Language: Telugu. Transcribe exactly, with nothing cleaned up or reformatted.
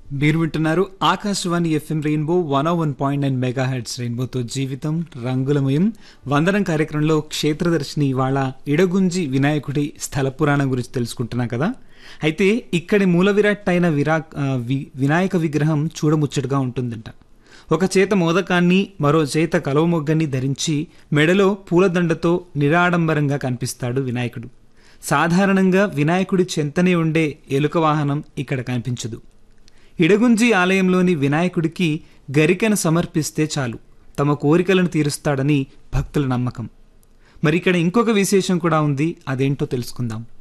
మీరు వింటున్నారు Akashvani FM rainbow one one point nine mega heads రెయిన్బోతో జీవితం రంగులమయం. వందనం కార్యక్రమంలో క్షేత్రదర్శిని ఇవాళ ఇడగుంజి వినాయకుడి స్థల పురాణం గురించి తెలుసుకుంటున్నాం కదా. అయితే ఇక్కడి మూల విరాట్ అయిన విరా వినాయక విగ్రహం చూడముచ్చటగా ఉంటుందంట. ఒక చేత మోదకాన్ని మరో చేత కలవమొగ్గని ధరించి మెడలో పూలదండతో నిరాడంబరంగా కనిపిస్తాడు వినాయకుడు. సాధారణంగా వినాయకుడి చెంతనే ఉండే ఎలుక వాహనం ఇక్కడ కనిపించదు. ఇడగుంజి ఆలయంలోని వినాయకుడికి గరికెను సమర్పిస్తే చాలు తమ కోరికలను తీరుస్తాడని భక్తుల నమ్మకం. మరి ఇక్కడ ఇంకొక విశేషం కూడా ఉంది, అదేంటో తెలుసుకుందాం.